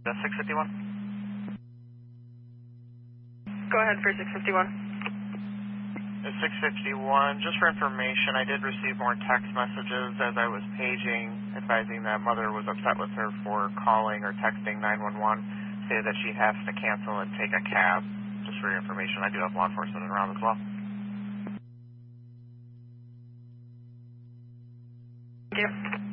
That's 651. Go ahead for 651. It's 651. Just for information, I did receive more text messages as I was paging, advising that mother was upset with her for calling or texting 911, stated that she has to cancel and take a cab. Just for your information, I do have law enforcement around as well. Thank you.